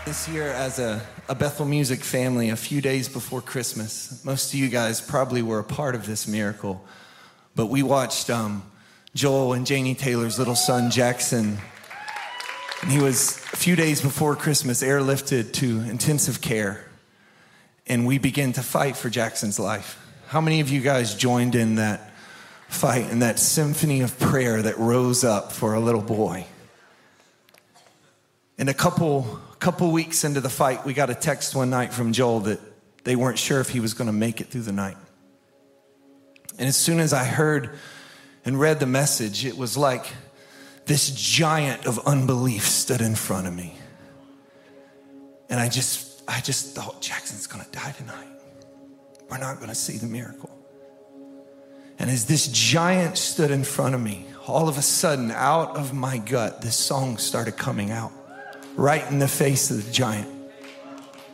This year, as a Bethel Music family, a few days before Christmas, most of you guys probably were a part of this miracle, but we watched Joel and Janie Taylor's little son, Jackson, and he was, a few days before Christmas, airlifted to intensive care, and we began to fight for Jackson's life. How many of you guys joined in that fight and that symphony of prayer that rose up for a little boy? And a couple weeks into the fight, we got a text one night from Joel that they weren't sure if he was going to make it through the night. And as soon as I heard and read the message, it was like this giant of unbelief stood in front of me. And I just thought, Jackson's going to die tonight. We're not going to see the miracle. And as this giant stood in front of me, all of a sudden, out of my gut, this song started coming out. Right in the face of the giant.